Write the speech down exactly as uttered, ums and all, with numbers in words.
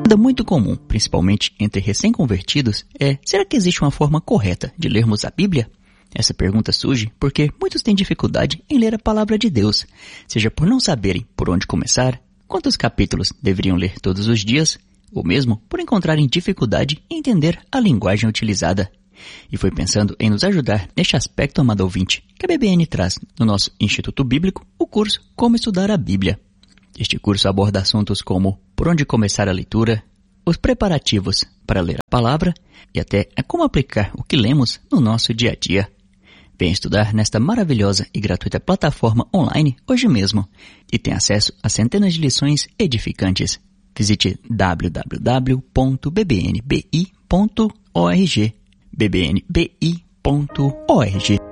dúvida muito comum, principalmente entre recém-convertidos, é: será que existe uma forma correta de lermos a Bíblia? Essa pergunta surge porque muitos têm dificuldade em ler a palavra de Deus, seja por não saberem por onde começar, quantos capítulos deveriam ler todos os dias, ou mesmo por encontrarem dificuldade em entender a linguagem utilizada. E foi pensando em nos ajudar neste aspecto, amado ouvinte, que a B B N traz no nosso Instituto Bíblico o curso Como Estudar a Bíblia. Este curso aborda assuntos como por onde começar a leitura, os preparativos para ler a palavra e até a como aplicar o que lemos no nosso dia a dia. Venha estudar nesta maravilhosa e gratuita plataforma online hoje mesmo e tenha acesso a centenas de lições edificantes. Visite w w w ponto b b n b i ponto org b b n b i ponto org.